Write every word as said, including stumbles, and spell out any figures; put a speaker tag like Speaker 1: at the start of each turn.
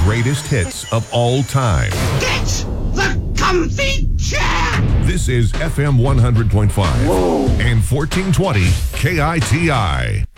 Speaker 1: greatest hits of all time.
Speaker 2: Get the comfy chair!
Speaker 1: This is F M one hundred point five. Whoa. And fourteen twenty K I T I.